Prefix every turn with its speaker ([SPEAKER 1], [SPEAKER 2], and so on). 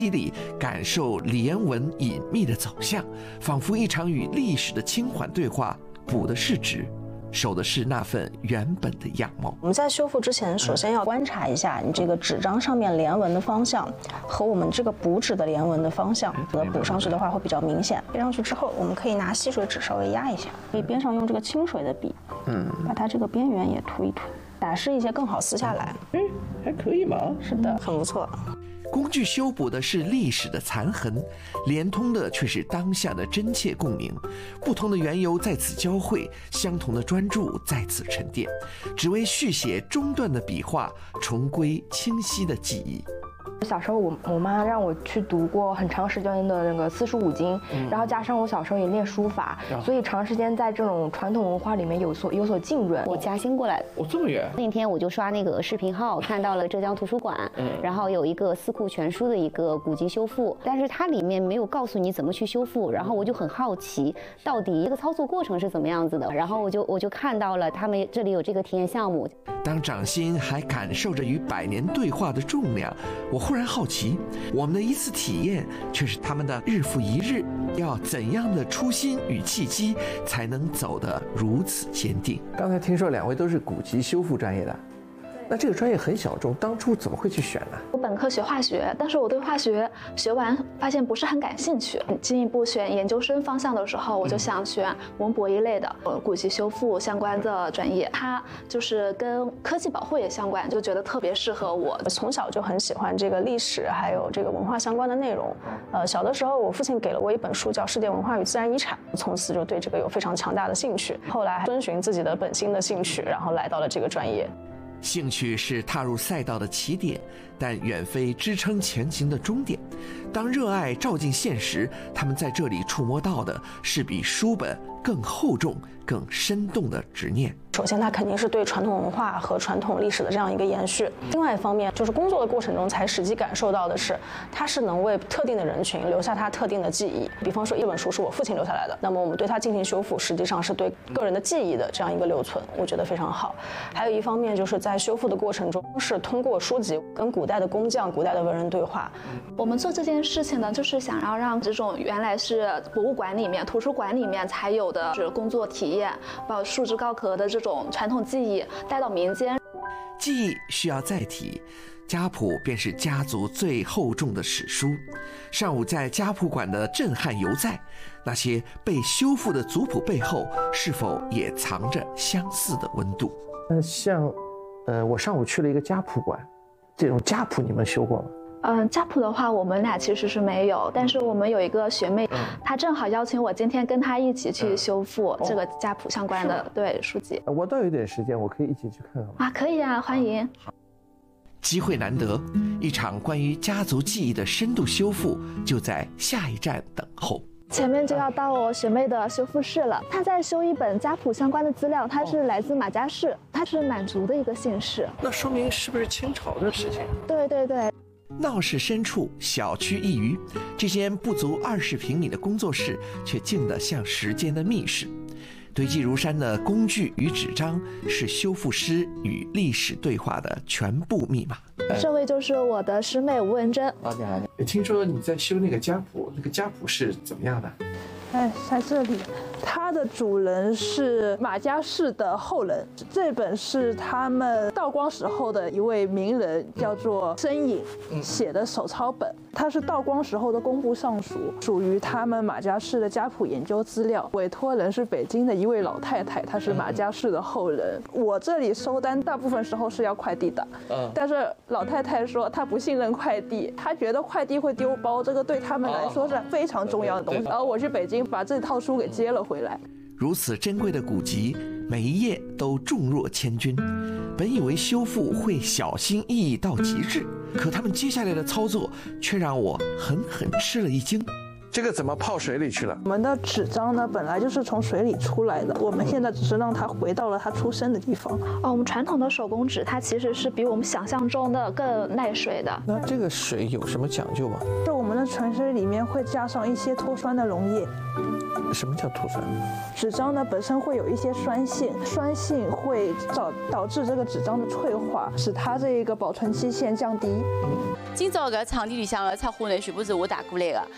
[SPEAKER 1] 里感受连文隐秘的走向，仿佛一场与历史的轻缓对话，补的是纸，守的是那份原本的样貌。
[SPEAKER 2] 我们在修复之前，首先要观察一下你这个纸张上面连纹的方向和我们这个补纸的连纹的方向，补上去的话会比较明显。贴上去之后，我们可以拿吸水纸稍微压一下，可以边上用这个清水的笔，把它这个边缘也涂一涂，打湿一些更好撕下来。
[SPEAKER 1] 还可以吗？
[SPEAKER 2] 是的，很不错。
[SPEAKER 1] 工具修补的是历史的残痕，连通的却是当下的真切共鸣。不同的缘由在此交汇，相同的专注在此沉淀，只为续写中断的笔画，重归清晰的记忆。
[SPEAKER 3] 小时候我妈让我去读过很长时间的那个四书五经，然后加上我小时候也练书法，所以长时间在这种传统文化里面有所浸润。
[SPEAKER 4] 我嘉兴过来的，
[SPEAKER 1] 这么远。
[SPEAKER 4] 那天我就刷那个视频号，看到了浙江图书馆，然后有一个《四库全书》的一个古籍修复，但是它里面没有告诉你怎么去修复，然后我就很好奇，到底这个操作过程是怎么样子的，然后我就看到了他们这里有这个体验项目。
[SPEAKER 1] 当掌心还感受着与百年对话的重量，我忽然好奇，我们的一次体验却是他们的日复一日。要怎样的初心与契机，才能走得如此坚定？
[SPEAKER 5] 刚才听说两位都是古籍修复专业的，那这个专业很小众，当初怎么会去选呢？
[SPEAKER 6] 我本科学化学，但是我对化学学完发现不是很感兴趣。进一步选研究生方向的时候，我就想选文博一类的古籍修复相关的专业，它就是跟科技保护也相关，就觉得特别适合我。
[SPEAKER 2] 从小就很喜欢这个历史还有这个文化相关的内容。小的时候我父亲给了我一本书叫《世界文化与自然遗产》，从此就对这个有非常强大的兴趣。后来遵循自己的本心的兴趣，然后来到了这个专业。
[SPEAKER 1] 兴趣是踏入赛道的起点，但远非支撑前行的终点。当热爱照进现实，他们在这里触摸到的是比书本更厚重、更生动的执念。
[SPEAKER 2] 首先，它肯定是对传统文化和传统历史的这样一个延续。另外一方面，就是工作的过程中才实际感受到的是，它是能为特定的人群留下它特定的记忆。比方说，一本书是我父亲留下来的，那么我们对它进行修复，实际上是对个人的记忆的这样一个留存，我觉得非常好。还有一方面，就是在修复的过程中，是通过书籍跟古代的工匠、古代的文人对话。
[SPEAKER 6] 我们做这件事情呢，就是想要让这种原来是博物馆里面、图书馆里面才有的就是工作体验，包括束之高阁的这种传统技艺带到民间。
[SPEAKER 1] 记忆需要载体，家谱便是家族最厚重的史书。上午在家谱馆的震撼犹在，那些被修复的族谱背后，是否也藏着相似的温度？
[SPEAKER 5] 我上午去了一个家谱馆，这种家谱你们修过吗？
[SPEAKER 6] 家谱的话，我们俩其实是没有，但是我们有一个学妹，她正好邀请我今天跟她一起去修复这个家谱相关的对书籍。
[SPEAKER 5] 我倒有点时间，我可以一起去看看吗？
[SPEAKER 6] 啊，可以啊，欢迎。
[SPEAKER 1] 机会难得，一场关于家族记忆的深度修复就在下一站等候。
[SPEAKER 6] 前面就要到我学妹的修复室了，她在修一本家谱相关的资料，它是来自马家氏，它是满族的一个姓氏。
[SPEAKER 5] 那说明是不是清朝的事情？
[SPEAKER 6] 对对对。
[SPEAKER 1] 闹市深处，小区一隅，这间不足20平米的工作室，却静得像时间的密室。堆积如山的工具与纸张，是修复师与历史对话的全部密码。
[SPEAKER 6] 这位就是我的师妹吴文珍。
[SPEAKER 5] 你好。听说你在修那个家谱，那个家谱是怎么样的？
[SPEAKER 7] 在这里，它的主人是马家氏的后人。这本是他们道光时候的一位名人，叫做申颖写的手抄本。它是道光时候的工部尚书，属于他们马家氏的家谱研究资料。委托人是北京的一位老太太，她是马家氏的后人。我这里收单大部分时候是要快递的，但是老太太说她不信任快递，她觉得快递会丢包，这个对他们来说是非常重要的东西。然后我去北京把这套书给接了回来。
[SPEAKER 1] 如此珍贵的古籍，每一页都重若千钧。本以为修复会小心翼翼到极致，可他们接下来的操作却让我狠狠吃了一惊。
[SPEAKER 5] 这个怎么泡水里去了？
[SPEAKER 7] 我们的纸张呢，本来就是从水里出来的，我们现在只是让它回到了它出生的地方。
[SPEAKER 6] 我们传统的手工纸，它其实是比我们想象中的更耐水的。
[SPEAKER 5] 那这个水有什么讲究吗？
[SPEAKER 7] 就我们的纯水里面会加上一些脱酸的溶液。
[SPEAKER 5] 什么叫脱酸？
[SPEAKER 7] 纸张呢本身会有一些酸性，酸性会导致这个纸张的脆化，使它这个保存期限降低。
[SPEAKER 8] 今朝搿场地里向的策划呢，全部是我带过来的。